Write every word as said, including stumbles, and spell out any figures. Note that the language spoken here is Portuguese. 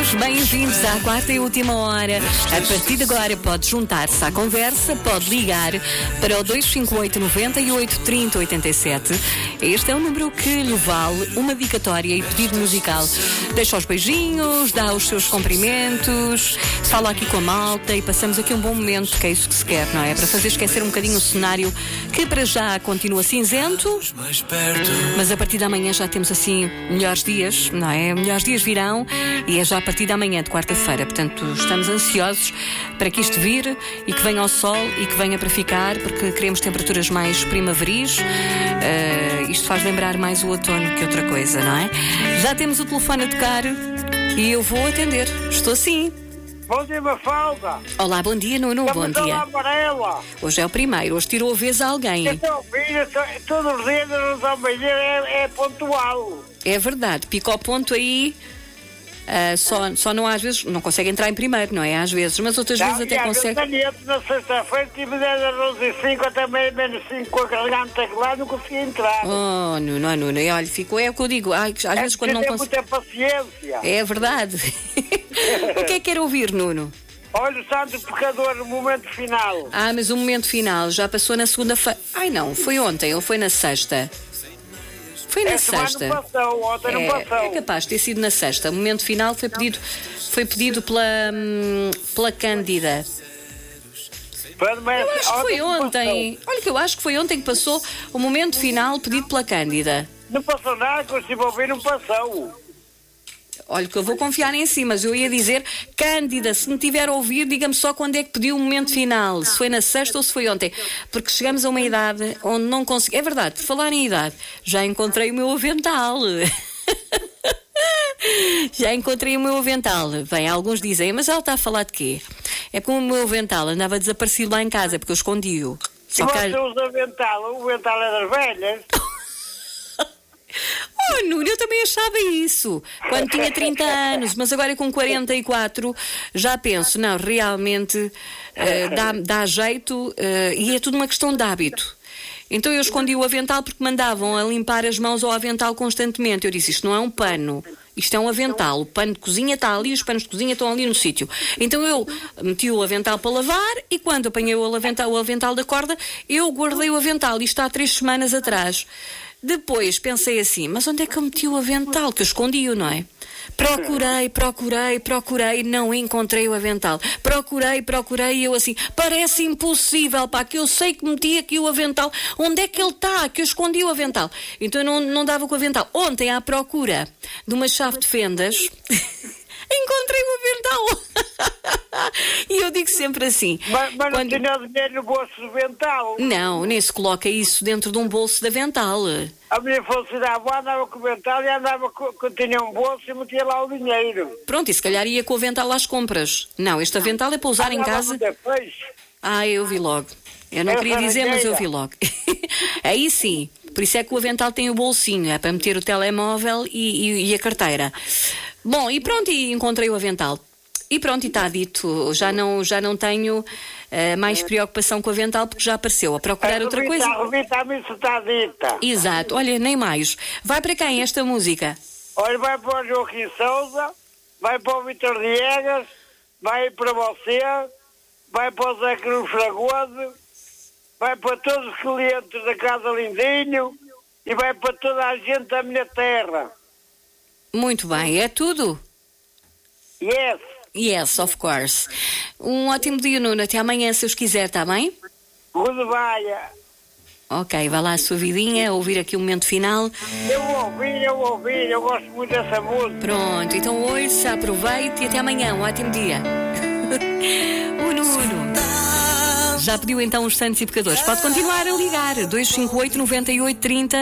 todos, bem-vindos à quarta e última hora. A partir de agora pode juntar-se à conversa, pode ligar para o dois cinco oito, nove oito, três zero oito sete. Este é o número que lhe vale uma dedicatória e pedido musical. Deixa os beijinhos, dá os seus cumprimentos, fala aqui com a malta e passamos aqui um bom momento, que é isso que se quer, não é? Para fazer esquecer um bocadinho o cenário que para já continua cinzento, mas a partir de amanhã já temos assim melhores dias, não é? Melhores dias virão e é já a partir de amanhã, de quarta-feira. Portanto, estamos ansiosos para que isto vire e que venha ao sol e que venha para ficar, porque queremos temperaturas mais primaveris. Uh, isto faz lembrar mais o outono que outra coisa, não é? Já temos o telefone a tocar e eu vou atender. Estou sim. Bom dia, Mafalda. Olá, bom dia, Nuno. Bom dia. Amarela. Hoje é o primeiro, hoje tirou a vez a alguém. Então, filha, todos os dias não é, é pontual. É verdade, pica ao ponto aí. Uh, só, só não há, às vezes, não consegue entrar em primeiro, não é? Às vezes, mas outras não, vezes até consegue. Eu na sexta-feira tive dez a onze e cinco até meio menos cinco com a garganta lá, não consegui entrar. Oh, Nuno, oh, Nuno, olha, ficou, é o que eu digo. Ai, às é vezes quando não consegue. muita paciência. É verdade. O que é que quer ouvir, Nuno? Olha o Santo Pecador no momento final. Ah, mas o momento final já passou na segunda-feira. Ai não, foi ontem ou foi na sexta? Foi na é, sexta. Não passou, ontem é, não passou. É capaz de ter sido na sexta. O momento final foi pedido, foi pedido pela, hum, pela Cândida. Eu acho que foi ontem. Olha que eu acho que foi ontem que passou o momento final pedido pela Cândida. Não passou nada, que eu estive a ouvir, não passou. Olha que eu vou confiar em si, mas eu ia dizer, Cândida, se me tiver a ouvir, diga-me só quando é que pediu o momento final, se foi na sexta ou se foi ontem, porque chegamos a uma idade onde não consigo. É verdade, por falar em idade, já encontrei o meu avental. Já encontrei o meu avental. Bem, alguns dizem, mas ela está a falar de quê? É como o meu avental andava desaparecido lá em casa, porque eu escondi-o. Se você que... usa avental, o avental é das velhas. Oh, Nuno, eu também achava isso quando tinha trinta anos, mas agora com quarenta e quatro já penso, não, realmente uh, dá, dá jeito uh, e é tudo uma questão de hábito. Então eu escondi o avental porque mandavam a limpar as mãos ao avental constantemente. Eu disse, isto não é um pano, isto é um avental. O pano de cozinha está ali, os panos de cozinha estão ali no sítio. Então eu meti o avental para lavar e quando apanhei o avental, o avental da corda, eu guardei o avental. Isto há três semanas atrás. Depois pensei assim, mas onde é que eu meti o avental? Que eu escondi-o, não é? Procurei, procurei, procurei, não encontrei o avental. Procurei, procurei e eu assim, parece impossível, pá, que eu sei que meti aqui o avental. Onde é que ele está? Que eu escondi o avental. Então eu não, não dava com o avental. Ontem, à procura de uma chave de fendas, encontrei o avental. E eu digo sempre assim. Mas, mas quando... não tinha dinheiro no bolso do avental. Não, nem se coloca isso dentro de um bolso de avental. A minha felicidade avó andava com o avental e andava com, com, tinha um bolso e metia lá o dinheiro. Pronto, e se calhar ia com o avental às compras. Não, este avental é para usar andava em casa. Depois. Ah, eu vi logo. Eu não Essa queria dizer, ninguém. mas eu vi logo. Aí sim. Por isso é que o avental tem o bolsinho. É para meter o telemóvel e, e, e a carteira. Bom, e pronto, e encontrei o avental. E pronto, e está dito. Já não, já não tenho uh, mais preocupação com o avental porque já apareceu a procurar a outra revista, coisa. A revista a mim se está dita. Exato. Olha, nem mais. Vai para quem esta música? Olha, vai para o Joaquim Souza, vai para o Vitor Diegas, vai para você, vai para o Zé Cruz Fragoso, vai para todos os clientes da Casa Lindinho e vai para toda a gente da minha terra. Muito bem, é tudo? Yes. Yes, of course. Um ótimo dia, Nuno. Até amanhã, se os quiser, está bem? Rodebaia. Ok, vá lá a sua vidinha, ouvir aqui o momento final. Eu vou ouvir, eu vou ouvir, eu gosto muito dessa música. Pronto, então ouça, aproveite e até amanhã. Um ótimo dia. O Nuno já pediu então os santos e pecadores. Pode continuar a ligar. dois cinco oito, nove oito, três zero